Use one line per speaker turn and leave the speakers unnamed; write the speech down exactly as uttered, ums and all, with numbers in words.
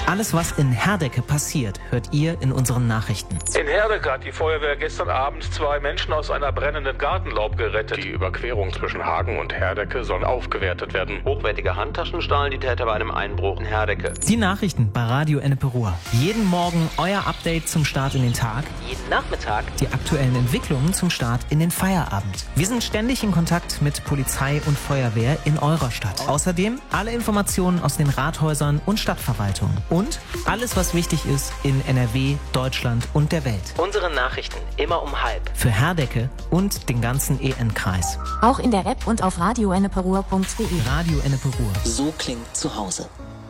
Alles, was in Herdecke passiert, hört ihr in unseren Nachrichten.
In Herdecke hat die Feuerwehr gestern Abend zwei Menschen aus einer brennenden Gartenlaube gerettet.
Die Überquerung zwischen Hagen und Herdecke soll aufgewertet werden.
Hochwertige Handtaschen stahlen die Täter bei einem Einbruch in Herdecke.
Die Nachrichten bei Radio Ennepe Ruhr. Jeden Morgen euer Update zum Start in den Tag.
Jeden Nachmittag
Die aktuellen Entwicklungen zum Start in den Feierabend. Wir sind ständig in Kontakt mit Polizei und Feuerwehr in eurer Stadt. Außerdem alle Informationen aus den Rathäusern und Stadtverwaltungen. Und alles, was wichtig ist in N R W, Deutschland und der Welt.
unsere Nachrichten immer um halb.
Für Herdecke und den ganzen E N-Kreis.
Auch in der App und auf radio ennepe ruhr punkt de.
Radio Ennepe Ruhr.
So klingt zu Hause.